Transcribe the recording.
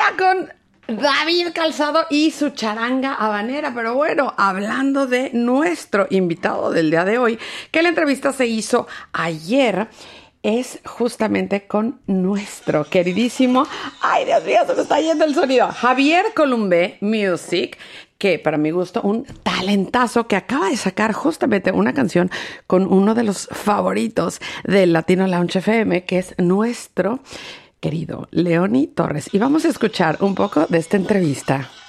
ahora con David Calzado y su charanga habanera. Pero bueno, hablando de nuestro invitado del día de hoy, que la entrevista se hizo ayer, es justamente con nuestro queridísimo, ay Dios mío, se me está yendo el sonido, Javier Columbé Music, que para mi gusto un talentazo que acaba de sacar justamente una canción con uno de los favoritos del Latino Lounge FM, que es nuestro querido Leoni Torres. Y vamos a escuchar un poco de esta entrevista.